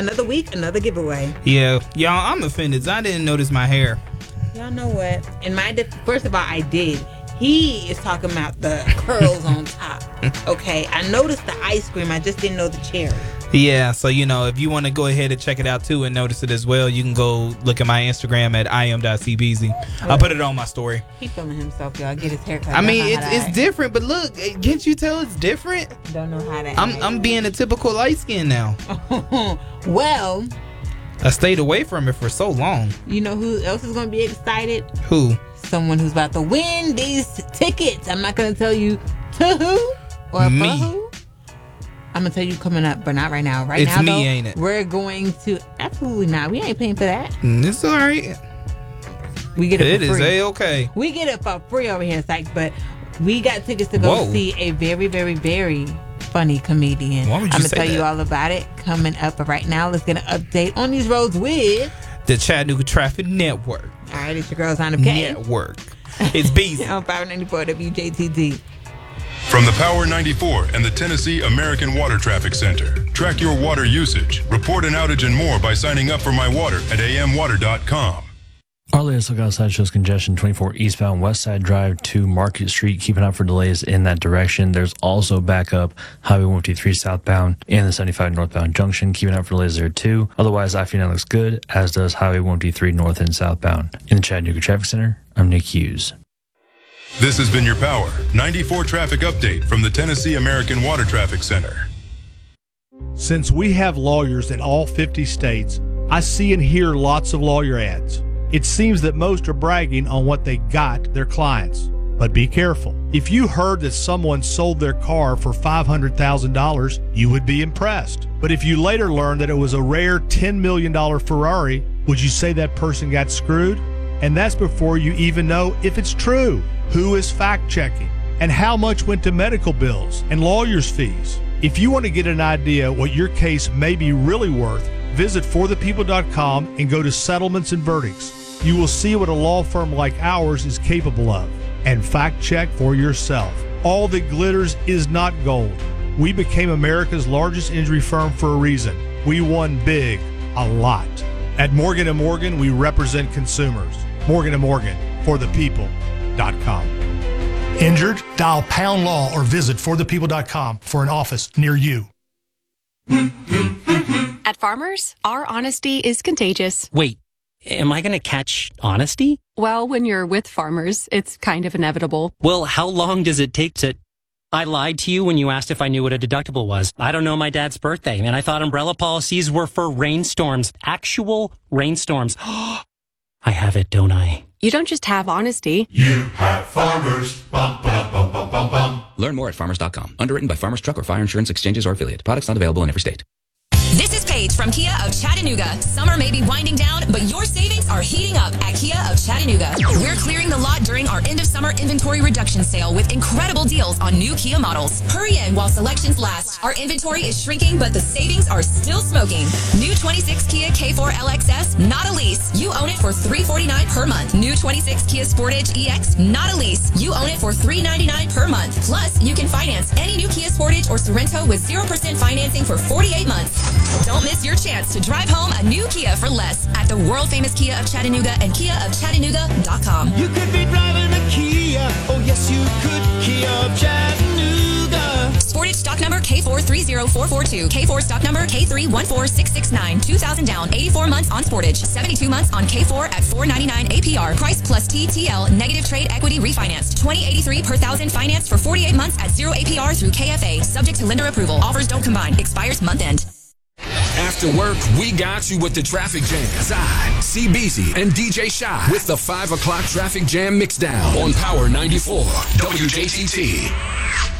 Another week, another giveaway. Yeah, y'all, I'm offended. I didn't notice my hair. Y'all know what? First of all, I did. He is talking about the curls on top. Okay, I noticed the ice cream. I just didn't know the cherry. Yeah, so if you want to go ahead and check it out too and notice it as well, you can go look at my Instagram at iam.cbz. I'll put it on my story. He filming himself, y'all. Get his haircut. I mean, it's different, but look, can't you tell it's different? Don't know how to. I'm being a typical light skin now. Well, I stayed away from it for so long. You know who else is going to be excited? Who? Someone who's about to win these tickets. I'm not going to tell you to who or me. for who. I'm going to tell you coming up, but not right now. Right it's now, me, though, ain't it? We're going to... Absolutely not. We ain't paying for that. It's all right. We get it for free. It is A-okay. We get it for free over here, Sykes, but we got tickets to go see a very, very, very funny comedian. Why would you I'm going to say tell that? you all about it coming up. But right now, let's get an update on these roads with... the Chattanooga Traffic Network. All right, it's your girl, Zana K. Network. It's BZ. On Power 94 WJTD. From the Power 94 and the Tennessee American Water Traffic Center. Track your water usage, report an outage and more by signing up for My Water at amwater.com. Our latest look outside shows congestion 24 eastbound West Side Drive to Market Street. Keeping out for delays in that direction. There's also backup Highway 153 southbound and the 75 northbound junction. Keeping out for delays there too. Otherwise, I-59 looks good, as does Highway 153 north and southbound. In the Chattanooga Traffic Center, I'm Nick Hughes. This has been your Power 94 traffic update from the Tennessee American Water Traffic Center. Since we have lawyers in all 50 states, I see and hear lots of lawyer ads. It seems that most are bragging on what they got their clients. But be careful. If you heard that someone sold their car for $500,000, you would be impressed. But if you later learned that it was a rare $10 million Ferrari, would you say that person got screwed? And that's before you even know if it's true. Who is fact-checking? And how much went to medical bills and lawyers' fees? If you want to get an idea what your case may be really worth, visit forthepeople.com and go to Settlements and Verdicts. You will see what a law firm like ours is capable of. And fact-check for yourself. All that glitters is not gold. We became America's largest injury firm for a reason. We won big, a lot. At Morgan & Morgan, we represent consumers. Morgan & Morgan, forthepeople.com. Injured? Dial pound law or visit forthepeople.com for an office near you. At Farmers, our honesty is contagious. Wait, am I going to catch honesty? Well, when you're with Farmers, it's kind of inevitable. Well, how long does it take to... I lied to you when you asked if I knew what a deductible was. I don't know my dad's birthday, and I thought umbrella policies were for rainstorms. Actual rainstorms. I have it, don't I? You don't just have honesty. You have Farmers. Bum, bum, bum, bum, bum, bum. Learn more at farmers.com. Underwritten by Farmers Truck or Fire Insurance Exchanges or Affiliate. Products not available in every state. This is Paige from Kia of Chattanooga. Summer may be winding down, but your savings are heating up at Kia of Chattanooga. We're clearing the lot during our end of summer inventory reduction sale with incredible deals on new Kia models. Hurry in while selections last. Our inventory is shrinking, but the savings are still smoking. New 26 Kia K4 LXS, not a lease. You own it for $349 per month. New 26 Kia Sportage EX, not a lease. You own it for $399 per month. Plus, you can finance any new Kia Sportage or Sorento with 0% financing for 48 months. Don't miss your chance to drive home a new Kia for less at the world-famous Kia of Chattanooga and KiaofChattanooga.com. You could be driving a Kia. Oh, yes, you could. Kia of Chattanooga. Sportage stock number K430442. K4 stock number K314669. 2000 down, 84 months on Sportage. 72 months on K4 at $499 APR. Price plus TTL. Negative trade equity refinanced. $20.83 per thousand financed for 48 months at 0 APR through KFA. Subject to lender approval. Offers don't combine. Expires month end. After work, we got you with the traffic jam. Side, CBZ, and DJ Shy with the 5 o'clock traffic jam mixdown on Power 94 WJTT.